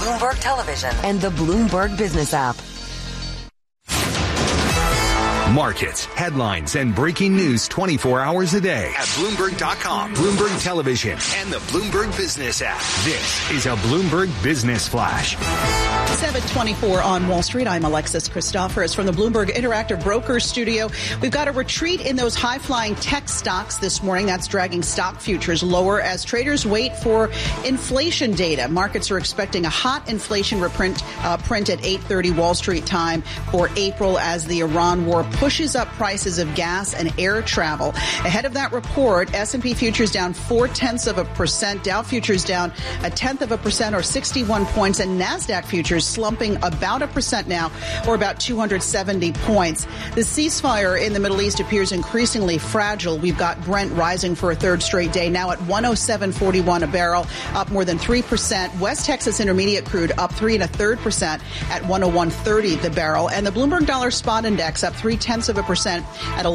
Bloomberg Television and the Bloomberg Business app. Markets, headlines, and breaking news 24 hours a day at Bloomberg.com, Bloomberg Television, and the Bloomberg Business app. This is a Bloomberg Business Flash. 7:24 on Wall Street. I'm Alexis Christoforous from the Bloomberg Interactive Brokers Studio. We've got a retreat in those high-flying tech stocks this morning. That's dragging stock futures lower as traders wait for inflation data. Markets are expecting a hot inflation print at 8:30 Wall Street time for April as the Iran war pushes up prices of gas and air travel. Ahead of that report, S&P futures down 0.4%, Dow futures down 0.1% or 61 points, and NASDAQ futures slumping about 1% now, or about 270 points. The ceasefire in the Middle East appears increasingly fragile. We've got Brent rising for a third straight day, now at 107.41 a barrel, up more than 3%. West Texas Intermediate crude up 3.33% at 101.30 the barrel, and the Bloomberg Dollar Spot Index up 0.3% at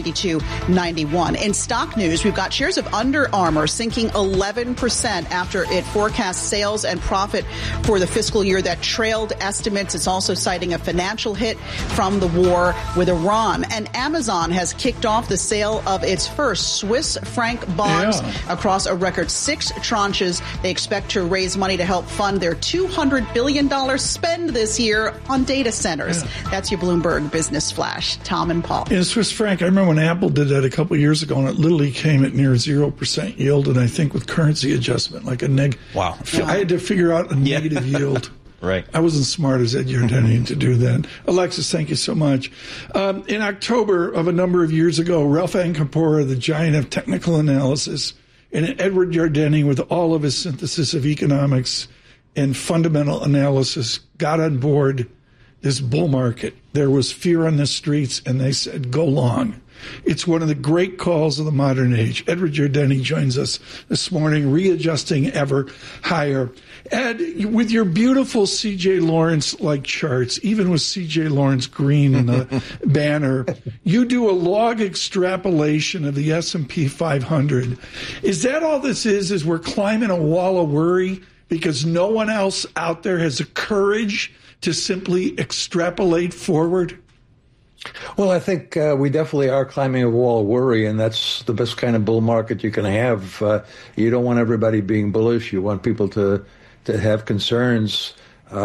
1192.91. In stock news, we've got shares of Under Armour sinking 11% after it forecasts sales and profit for the fiscal year that trailed estimates. It's also citing a financial hit from the war with Iran. And Amazon has kicked off the sale of its first Swiss franc bonds across a record 6 tranches. They expect to raise money to help fund their $200 billion spend this year on data centers. That's your Bloomberg Business Flash. Tom and Paul. In Swiss franc, I remember when Apple did that a couple of years ago, and it literally came at near 0% yield, and I think with currency adjustment, like a Wow. I had to figure out a negative yield. Right. I wasn't smart as Ed Yardeni to do that. Alexis, thank you so much. In October of a number of years ago, Ralph Ancapora, the giant of technical analysis, and Edward Yardeni, with all of his synthesis of economics and fundamental analysis, got on board this bull market. There was fear on the streets, and they said, go long. It's one of the great calls of the modern age. Edward Yardeni joins us this morning, readjusting ever higher. Ed, with your beautiful C.J. Lawrence-like charts, even with C.J. Lawrence green in the banner, you do a log extrapolation of the S&P 500. Is that all this is we're climbing a wall of worry because no one else out there has the courage to simply extrapolate forward? Well, I think we definitely are climbing a wall of worry, and that's the best kind of bull market you can have. You don't want everybody being bullish. You want people to have concerns.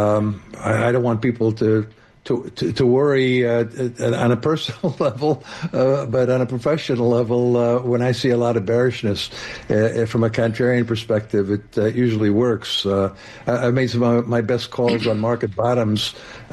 I don't want people to worry on a personal level, but on a professional level, when I see a lot of bearishness from a contrarian perspective, it usually works. I made some of my best calls on market bottoms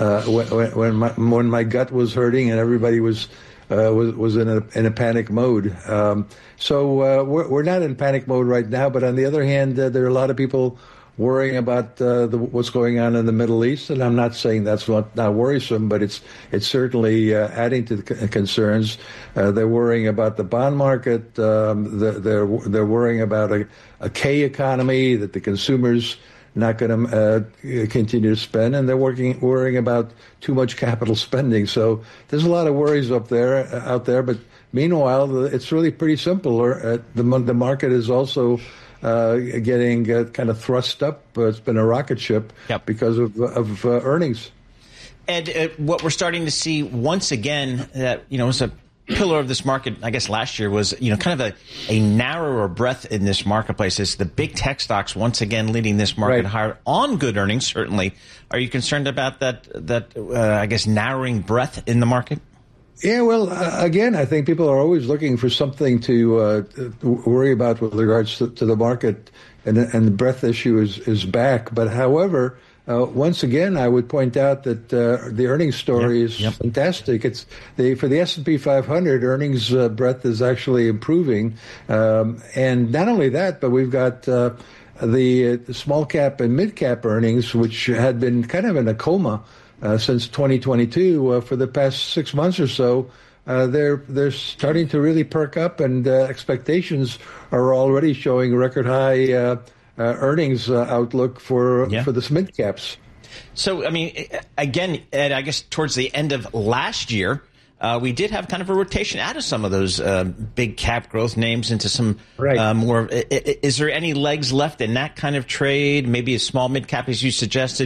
when my gut was hurting and everybody was in a panic mode. So we're not in panic mode right now, but on the other hand, there are a lot of people worrying about what's going on in the Middle East, and I'm not saying that's not worrisome, but it's certainly adding to the concerns. They're worrying about the bond market. They're worrying about a K economy, that the consumers not going to continue to spend, and they're worrying about too much capital spending. So there's a lot of worries out there. But meanwhile, it's really pretty simple. The market is also getting kind of thrust up. It's been a rocket ship because of earnings. Ed, what we're starting to see once again, that was a pillar of this market, I guess last year, was kind of a narrower breadth in this marketplace. Is the big tech stocks once again leading this market higher on good earnings? Certainly, are you concerned about that? I guess narrowing breadth in the market. Yeah, well, again, I think people are always looking for something to worry about with regards to the market, and the breadth issue is back. But however, once again, I would point out that the earnings story is fantastic. For the S&P 500, earnings breadth is actually improving, and not only that, but we've got the small cap and mid cap earnings, which had been kind of in a coma since 2022 for the past 6 months or so. They're starting to really perk up, and expectations are already showing record high earnings outlook for the mid caps. So, I mean, again, Ed, I guess towards the end of last year, we did have kind of a rotation out of some of those big cap growth names into some more. Is there any legs left in that kind of trade? Maybe a small mid cap, as you suggested,